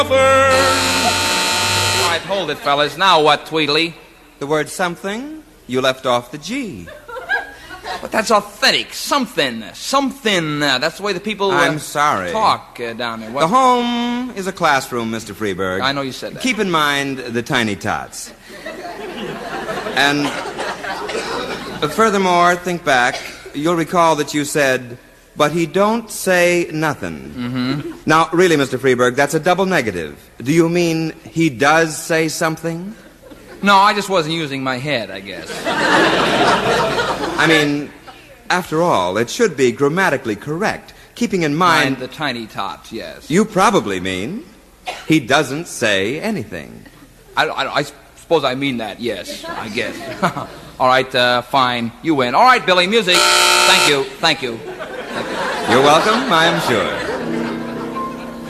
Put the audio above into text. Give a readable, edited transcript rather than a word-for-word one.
All right, hold it, fellas. Now what, Tweedly? The word something, you left off the G. But that's authentic. Something. That's the way the people I'm sorry. Talk down there. What? The home is a classroom, Mr. Freeberg. I know you said that. Keep in mind the tiny tots. And furthermore, think back. You'll recall that you said, but he don't say nothing. Mm-hmm. Now, really, Mr. Freeberg, that's a double negative. Do you mean he does say something? No, I just wasn't using my head, I guess. I mean, after all, it should be grammatically correct, keeping in mind... the tiny tots, yes. You probably mean he doesn't say anything. I suppose I mean that, yes, I guess. All right, fine. You win. All right, Billy, music. Thank you. You're welcome, I'm sure.